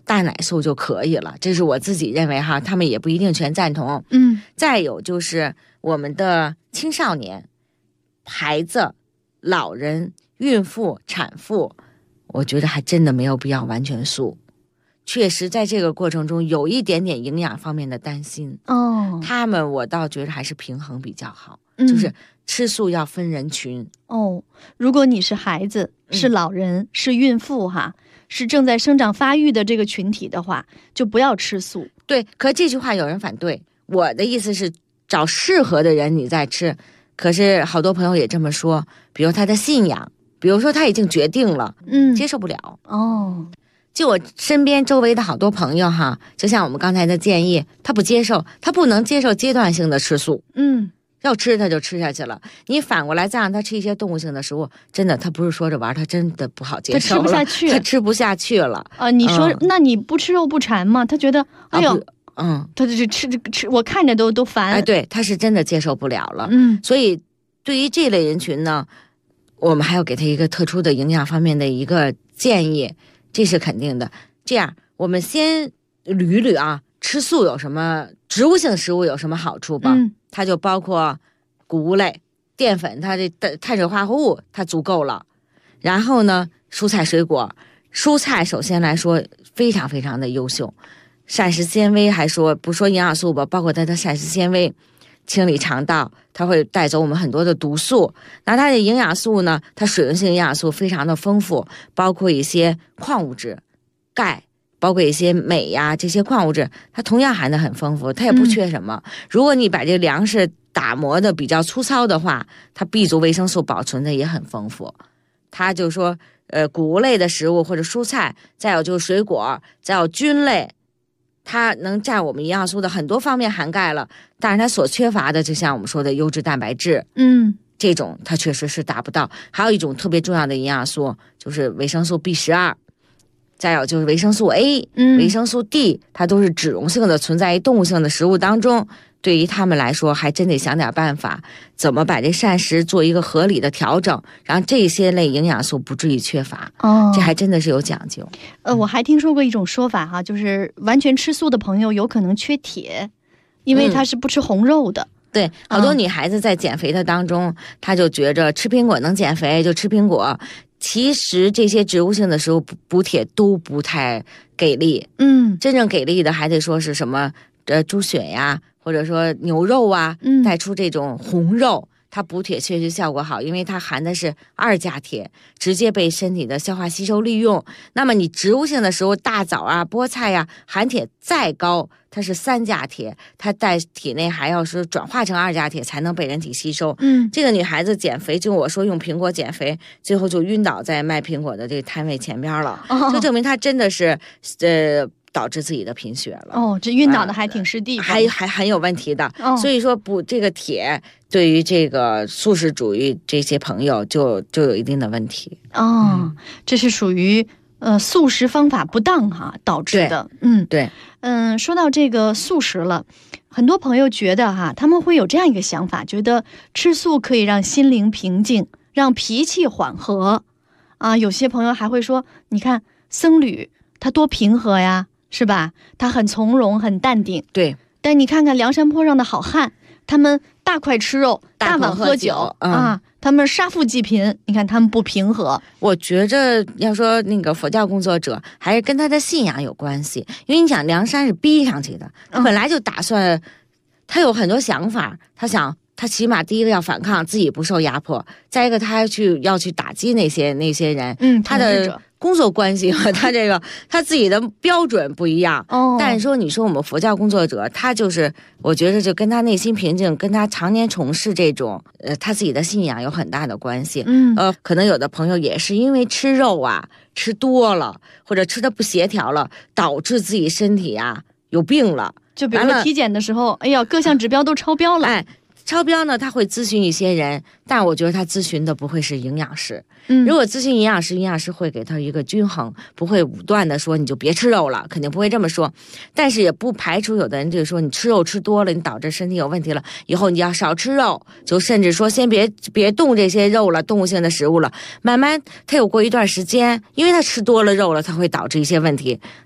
大奶素就可以了，这是我自己认为哈，他们也不一定全赞同。再有就是我们的青少年、孩子、老人、孕妇、产妇，我觉得还真的没有必要完全素。确实在这个过程中有一点点营养方面的担心他们我倒觉得还是平衡比较好，就是吃素要分人群如果你是孩子、是老人、是孕妇哈，是正在生长发育的这个群体的话，就不要吃素。 对，可这句话有人反对，我的意思是找适合的人你再吃。可是好多朋友也这么说，比如他的信仰，比如说他已经决定了接受不了就我身边周围的好多朋友哈，就像我们刚才的建议，他不接受，他不能接受阶段性的吃素要吃他就吃下去了，你反过来再让他吃一些动物性的食物，真的他不是说着玩，他真的不好接受了，他吃不下去了你说那你不吃肉不馋吗？他觉得哎呦他这吃我看着都烦对，他是真的接受不了了所以对于这类人群呢，我们还要给他一个特殊的营养方面的一个建议，这是肯定的。这样我们先捋捋啊，吃素有什么，植物性食物有什么好处吧它就包括谷物类、淀粉，它的碳水化合物它足够了。然后呢，蔬菜水果，蔬菜首先来说非常非常的优秀，膳食纤维还说不说营养素吧，包括它的膳食纤维清理肠道，它会带走我们很多的毒素。那它的营养素呢，它水溶性营养素非常的丰富，包括一些矿物质、钙，包括一些镁呀，这些矿物质它同样含得很丰富，它也不缺什么如果你把这粮食打磨的比较粗糙的话，它 B 族维生素保存的也很丰富。它就说谷物类的食物或者蔬菜，再有就是水果，再有菌类，它能占我们营养素的很多方面涵盖了，但是它所缺乏的就像我们说的优质蛋白质这种它确实是达不到。还有一种特别重要的营养素就是维生素 B12，再有就是维生素 A、维生素 D， 它都是脂溶性的，存在于动物性的食物当中。对于他们来说，还真得想点办法，怎么把这膳食做一个合理的调整，让这些类营养素不至于缺乏这还真的是有讲究。 我还听说过一种说法哈，就是完全吃素的朋友有可能缺铁，因为他是不吃红肉的。 对，好多女孩子在减肥的当中，她就觉着吃苹果能减肥，就吃苹果。其实这些植物性的食物补铁都不太给力真正给力的还得说是什么猪血呀，或者说牛肉啊带出这种红肉，它补铁确实效果好，因为它含的是2价铁，直接被身体的消化吸收利用。那么你植物性的食物，大枣啊、菠菜呀，含铁再高，它是3价铁，它在体内还要是转化成2价铁才能被人体吸收这个女孩子减肥，就我说用苹果减肥，最后就晕倒在卖苹果的这个摊位前边了就证明她真的是导致自己的贫血了这晕倒的还挺是地方还很有问题的所以说补这个铁对于这个素食主义这些朋友就有一定的问题这是属于素食方法不当哈导致的对说到这个素食了，很多朋友觉得哈，他们会有这样一个想法，觉得吃素可以让心灵平静，让脾气缓和有些朋友还会说，你看僧侣他多平和呀，是吧？他很从容很淡定。 对， 但你看看梁山坡上的好汉，他们大块吃肉，大碗喝酒他们杀富济贫，你看他们不平和。 我觉着要说那个佛教工作者还是跟他的信仰有关系，因为你想梁山是逼上去的，他本来就打算他有很多想法，他想他起码第一个要反抗，自己不受压迫，再一个他还要去打击那些人他的工作关系和他这个他自己的标准不一样但是说你说我们佛教工作者，他就是我觉得就跟他内心平静，跟他常年从事这种他自己的信仰有很大的关系可能有的朋友也是因为吃肉啊吃多了，或者吃的不协调了，导致自己身体有病了， 就比如说体检的时候，哎呀各项指标都超标了超标呢，他会咨询一些人，但我觉得他咨询的不会是营养师如果咨询营养师，营养师会给他一个均衡，不会武断的说你就别吃肉了，肯定不会这么说。但是也不排除有的人就是说你吃肉吃多了，你导致身体有问题了，以后你要少吃肉，就甚至说先别动这些肉了，动物性的食物了，慢慢他有过一段时间，因为他吃多了肉了，他会导致一些问题，